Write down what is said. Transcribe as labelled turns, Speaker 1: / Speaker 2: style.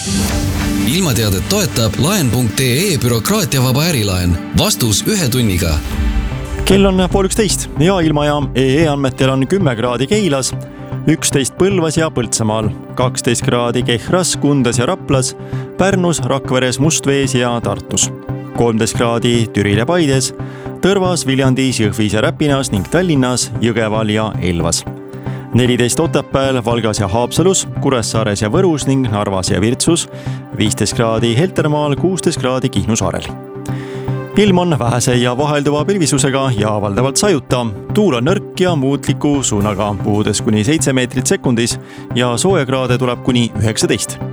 Speaker 1: Ilmateadet toetab laen.ee bürokraatiavaba ärilaen. Vastus 1 tunniga.
Speaker 2: Kell on 10:30 ja ilmajaam EE andmetel on 10 kraadi Keilas, 11 Põlvas ja Põltsamaal, 12 kraadi Kehras, Kundas ja Raplas, Pärnus, Rakveres, Mustvees ja Tartus, 13 kraadi Türil ja Paides, Tõrvas, Viljandis, Jõhvis ja Räpinas ning Tallinnas, Jõgeval ja Elvas. 14 Otepääl, Valgas ja Haapsalus, Kuressaares ja Võrus ning Narvas ja Virtsus, 15 kraadi Heltermaal, 16 kraadi Kihnu saarel. Ilm on vähese ja vahelduva pilvisusega ja valdavalt sajuta. Tuul on nõrk ja muutliku suunaga, puhudes kuni 7 meetrit sekundis ja soojakraade tuleb kuni 19.